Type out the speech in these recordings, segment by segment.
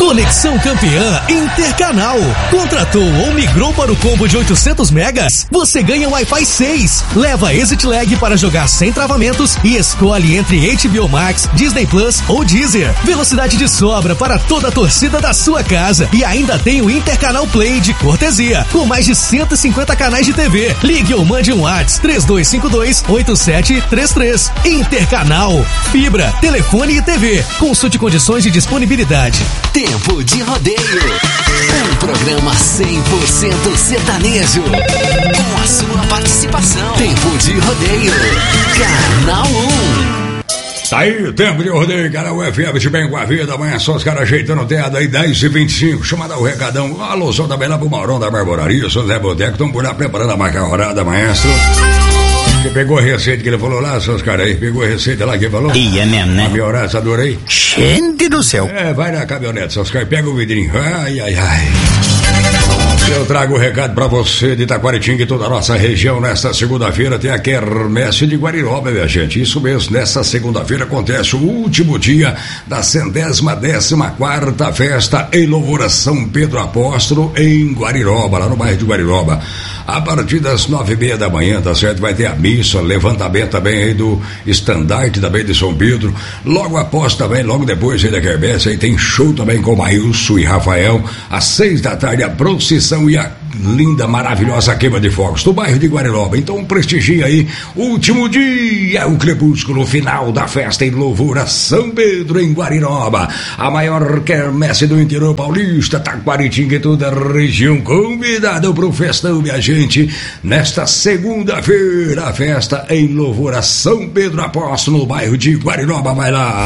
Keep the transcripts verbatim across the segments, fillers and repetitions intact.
Conexão Campeã Intercanal. Contratou ou migrou para o combo de oitocentos megas? Você ganha Wi-Fi seis. Leva Exit Lag para jogar sem travamentos e escolhe entre H B O Max, Disney Plus ou Deezer. Velocidade de sobra para toda a torcida da sua casa. E ainda tem o Intercanal Play de cortesia, com mais de cento e cinquenta canais de T V. Ligue ou mande um WhatsApp três dois cinco dois, oito sete três três. Intercanal. Fibra, telefone e T V. Consulte condições de disponibilidade. Tempo de Rodeio. Um programa cem por cento sertanejo. Com a sua participação. Tempo de Rodeio. Canal um. Tá aí, Tempo de Rodeio, canal F M de bem com a vida. Amanhã só os caras ajeitando o teatro aí, dez e vinte e cinco. Chama dar o recadão. Alô, só também lá pro Maurão da Marmoraria, sou Zé Boteco. Estão por lá preparando a macarronada, maestro. Você pegou a receita que ele falou lá, seus caras aí? Pegou a receita lá que ele falou? Ia mesmo, né? A minha hora, adorei. Gente do céu. É, vai na caminhonete, seus caras. Pega o vidrinho. Ai, ai, ai. Eu trago o recado pra você de Itaquaritinga e toda a nossa região. Nesta segunda-feira tem a quermesse de Guariroba, minha gente. Isso mesmo, nesta segunda-feira acontece o último dia da centésima décima quarta festa em louvor a São Pedro Apóstolo em Guariroba, lá no bairro de Guariroba. A partir das nove e meia da manhã, tá certo? Vai ter a missa, levantamento também aí do estandarte também de São Pedro. Logo após também, logo depois aí da quermesse, aí tem show também com Maílson e Rafael. Às seis da tarde, a procissão e a linda, maravilhosa queima de fogos do bairro de Guariroba. Então prestigia aí, último dia, o crepúsculo final da festa em louvor a São Pedro em Guariroba. A maior quermesse do interior paulista, Taquaritinga e toda a região convidada pro festão, minha gente. Nesta segunda-feira, a festa em louvor a São Pedro Apóstolo no bairro de Guariroba. Vai lá!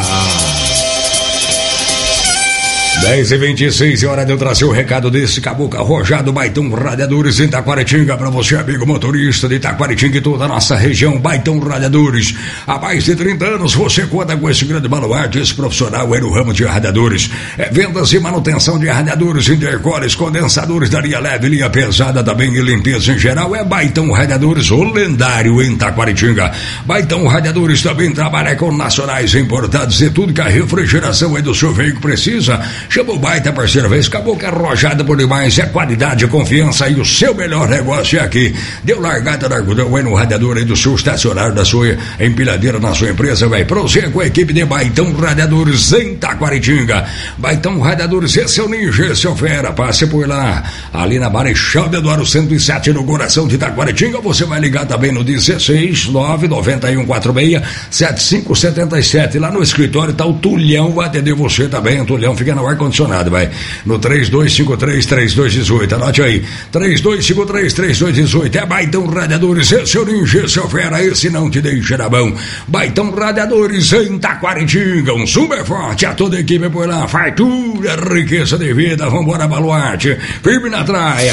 dez e vinte e seis, é hora de eu trazer o recado desse caboclo arrojado, Baitão Radiadores em Itaquaritinga, para você, amigo motorista de Itaquaritinga e toda a nossa região. Baitão Radiadores, há mais de trinta anos você conta com esse grande baluarte, esse profissional é no ramo de radiadores, é vendas e manutenção de radiadores, intercoles, condensadores da linha leve, linha pesada também e limpeza em geral. É Baitão Radiadores, o lendário em Itaquaritinga. Baitão Radiadores também trabalha com nacionais importados e tudo que a refrigeração aí do seu veículo precisa. Chama o baita parceiro, vez acabou que é arrojada por demais, é qualidade, confiança e o seu melhor negócio é aqui. Deu largada na algodão aí no radiador aí do seu estacionário, da sua empilhadeira, na sua empresa, vai prosseguir com a equipe de Baitão Radiadores em Taquaritinga. Baitão Radiadores, esse é o ninja, esse é o fera, passe por lá, ali na Marechal de Eduardo cento e sete, no coração de Taquaritinga. Você vai ligar também no dezesseis, nove nove um quatro seis, sete cinco sete sete, lá no escritório tá o Tulhão, vai atender você também, o Tulhão fica na ar-condicionado, vai, no três dois cinco três, três dois um oito, anote aí, três dois cinco três, três dois um oito, é Baitão Radiadores, esse é o ninja, esse é o fera, esse não te deixa na mão. Baitão Radiadores em Taquaritinga, um super forte, a toda a equipe por lá, fartura, riqueza de vida, vambora baluarte, firme na traia.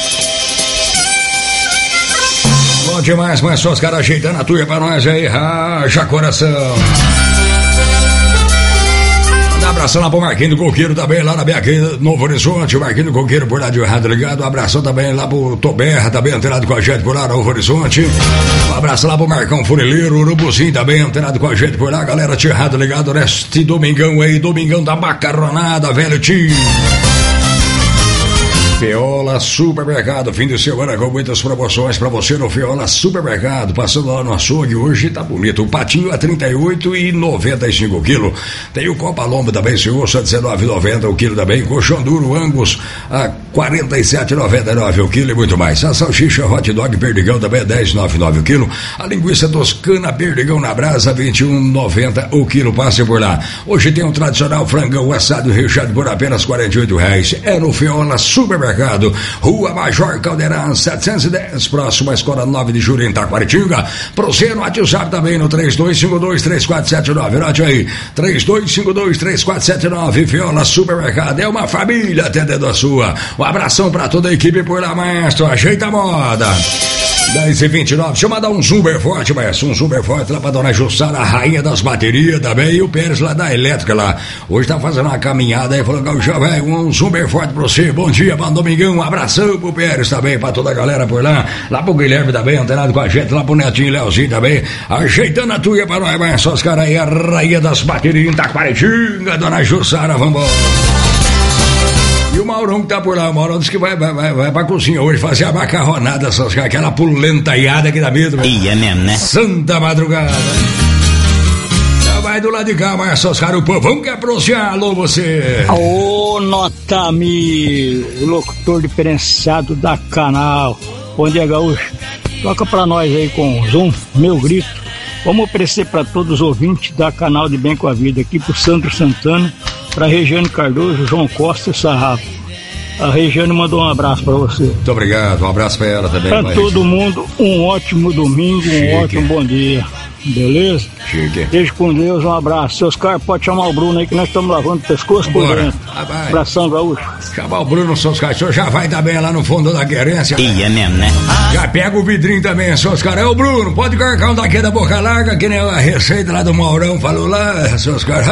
Bom demais, mas só os caras ajeitando a tuia pra nós aí, racha coração. Um abração lá pro Marquinho do Coqueiro também, lá na B Q Novo Horizonte, o Marquinho do Coqueiro por lá de rádio ligado. Um abração também lá pro Toberra, também antenado com a gente por lá no Novo Horizonte. Um abraço lá pro Marcão Funileiro, Urubuzinho também antenado com a gente por lá, galera de rádio ligado neste domingão aí, domingão da macarronada, velho tio. Feola Supermercado, fim de semana com muitas promoções pra você no Feola Supermercado, passando lá no açougue, hoje tá bonito, o patinho a trinta e oito e noventa e cinco quilos, tem o Copa Lombo também, se osso a dezenove e noventa o quilo também, colchão duro Angus a quarenta e sete e noventa e nove o quilo e muito mais, a salsicha hot dog Perdigão também é dez e noventa e nove o quilo, a linguiça toscana Perdigão na brasa vinte e um e noventa o quilo, passe por lá. Hoje tem o tradicional frangão assado recheado por apenas quarenta e oito reais, é no Feola Supermercado, Rua Major Caldeirão setecentos e dez, próximo à Escola nove de Julho em Taquaritinga. Procedo no WhatsApp também no três dois cinco dois, três quatro sete nove, note aí, três dois cinco dois, três quatro sete nove, Feola Supermercado, é uma família atendendo a sua. Um abração pra toda a equipe por lá, maestro, ajeita a moda. dez e vinte e nove, deixa eu mandar um super forte, maestro, um super forte lá pra dona Jussara, a rainha das baterias também, e o Pérez lá da elétrica lá, hoje tá fazendo uma caminhada aí, falou que já vai, um super forte pra você, bom dia, bom domingão, um abração pro Pérez também, pra toda a galera por lá, lá pro Guilherme também, antenado com a gente, lá pro Netinho e Leozinho também, ajeitando a tuia pra nós, maestro, os caras aí, a rainha das baterias em Taquaritinga, dona Jussara, vambora. E o Maurão que tá por lá, o Maurão disse que vai, vai, vai, vai pra cozinha hoje fazer a macarronada, aquela pulentaiada que dá medo. E é mesmo, né? Santa madrugada. Já vai do lado de cá, mas seus caras, o povão quer pronunciar. Alô, você. Ô, Notami, o locutor diferenciado da Canal. Bom dia, Gaúcho. Toca pra nós aí com o Zoom, meu grito. Vamos oferecer pra todos os ouvintes da Canal de Bem com a Vida, aqui pro Sandro Santana, pra Regiane Cardoso, João Costa e Sarrafo. A Regiane mandou um abraço pra você. Muito obrigado, um abraço pra ela também. Pra todo Regiane. Mundo, um ótimo domingo, Chique. um ótimo bom dia. Beleza? Chique. Beijo com Deus, um abraço. Seus caras, pode chamar o Bruno aí que nós estamos lavando o pescoço por Bora. dentro. Ah, vai. Abração, Gaúcho. Chamar o Bruno, seus caras, o senhor já vai dar bem lá no fundo da querência. E é mesmo, né? Já pega o vidrinho também, seus caras. É o Bruno, pode carregar um daqui da boca larga, que nem a receita lá do Maurão falou lá, seus caras.